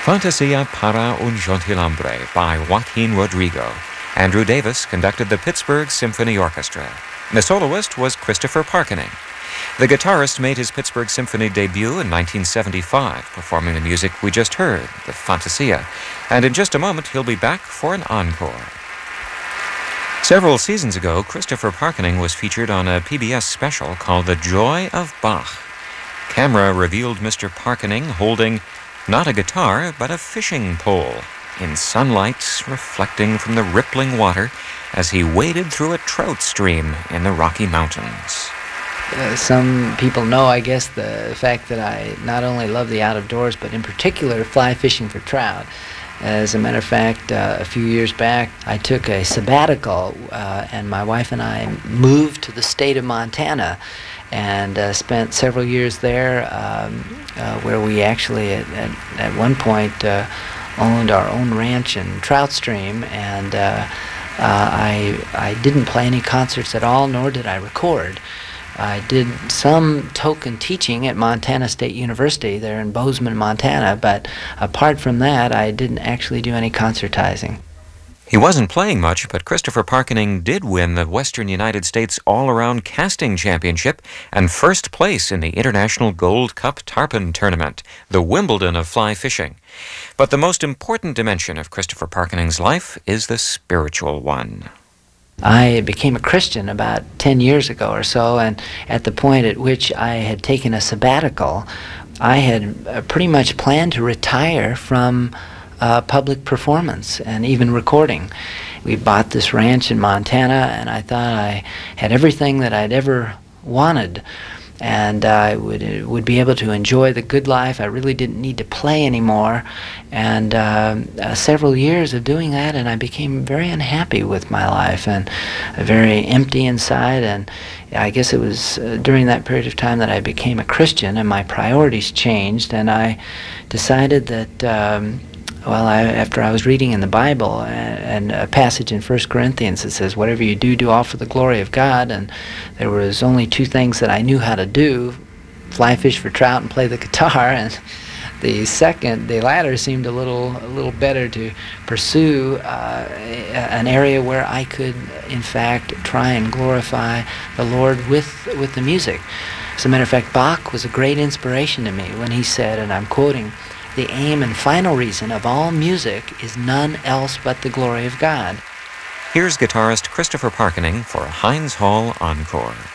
Fantasia para un Gentilhombre by Joaquin Rodrigo. Andrew Davis conducted the Pittsburgh Symphony Orchestra. The soloist was Christopher Parkening. The guitarist made his Pittsburgh Symphony debut in 1975, performing the music we just heard, the Fantasia, and in just a moment he'll be back for an encore. Several seasons ago, Christopher Parkening was featured on a PBS special called The Joy of Bach. Camera revealed Mr. Parkening holding not a guitar, but a fishing pole, in sunlight reflecting from the rippling water as he waded through a trout stream in the Rocky Mountains. Some people know, I guess, the fact that I not only love the outdoors, but in particular fly fishing for trout. As a matter of fact, a few years back, I took a sabbatical, and my wife and I moved to the state of Montana and spent several years there, where we actually, at one point, owned our own ranch in Trout Stream, and I didn't play any concerts at all, nor did I record. I did some token teaching at Montana State University there in Bozeman, Montana, but apart from that, I didn't actually do any concertizing. He wasn't playing much, but Christopher Parkening did win the Western United States All-Around Casting Championship and first place in the International Gold Cup Tarpon Tournament, the Wimbledon of fly fishing. But the most important dimension of Christopher Parkening's life is the spiritual one. I became a Christian about 10 years ago or so, and at the point at which I had taken a sabbatical, I had pretty much planned to retire from public performance and even recording. We bought this ranch in Montana, and I thought I had everything that I'd ever wanted, and I would be able to enjoy the good life. I really didn't need to play anymore, and several years of doing that, and I became very unhappy with my life and very empty inside. And I guess it was during that period of time that I became a Christian, and my priorities changed, and I decided that after I was reading in the Bible and a passage in 1 Corinthians that says, whatever you do, do all for the glory of God, and there was only two things that I knew how to do, fly fish for trout and play the guitar, and the latter seemed a little better to pursue an area where I could, in fact, try and glorify the Lord with the music. As a matter of fact, Bach was a great inspiration to me when he said, and I'm quoting, "The aim and final reason of all music is none else but the glory of God." Here's guitarist Christopher Parkening for a Heinz Hall encore.